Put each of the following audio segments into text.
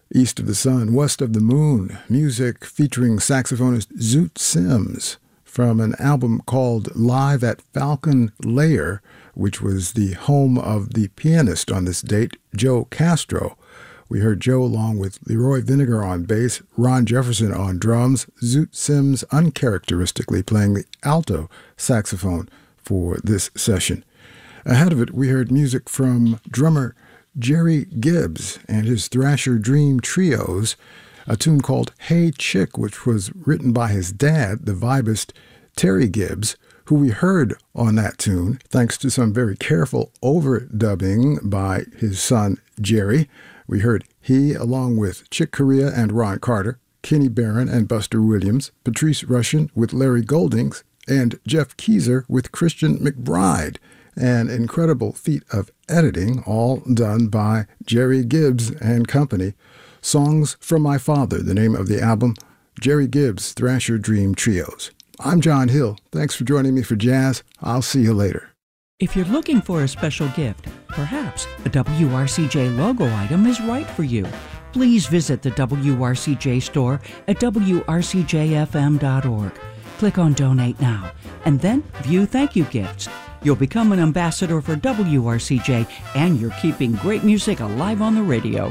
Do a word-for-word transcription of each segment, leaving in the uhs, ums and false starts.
East of the Sun, West of the Moon, music featuring saxophonist Zoot Sims from an album called Live at Falcon Layer, which was the home of the pianist on this date, Joe Castro. We heard Joe along with Leroy Vinegar on bass, Ron Jefferson on drums, Zoot Sims uncharacteristically playing the alto saxophone for this session. Ahead of it, we heard music from drummer Jerry Gibbs and his Thrasher Dream Trios, a tune called Hey Chick, which was written by his dad, the vibist Terry Gibbs, who we heard on that tune, thanks to some very careful overdubbing by his son Jerry. We heard he, along with Chick Corea and Ron Carter, Kenny Barron and Buster Williams, Patrice Rushen with Larry Goldings, and Jeff Keezer with Christian McBride. An incredible feat of editing, all done by Jerry Gibbs and company. Songs from My Father, the name of the album, Jerry Gibbs Thrasher Dream Trios. I'm John Hill. Thanks for joining me for Jazz. I'll see you later. If you're looking for a special gift, perhaps a W R C J logo item is right for you. Please visit the W R C J store at W R C J F M dot org. Click on Donate Now, and then view thank you gifts. You'll become an ambassador for W R C J, and you're keeping great music alive on the radio.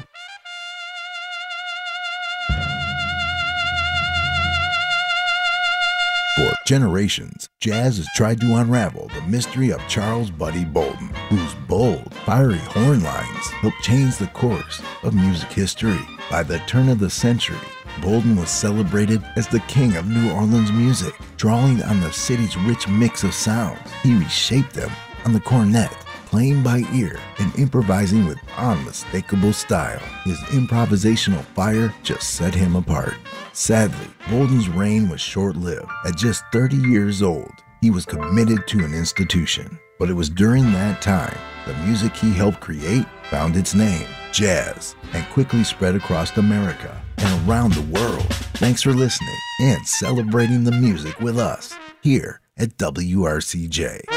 For generations, jazz has tried to unravel the mystery of Charles Buddy Bolden, whose bold, fiery horn lines helped change the course of music history. By the turn of the century, Bolden was celebrated as the king of New Orleans music. Drawing on the city's rich mix of sounds, he reshaped them on the cornet, playing by ear and improvising with unmistakable style. His improvisational fire just set him apart. Sadly, Bolden's reign was short-lived. At just thirty years old, he was committed to an institution. But it was during that time, the music he helped create found its name, jazz, and quickly spread across America and around the world. Thanks for listening and celebrating the music with us here at W R C J.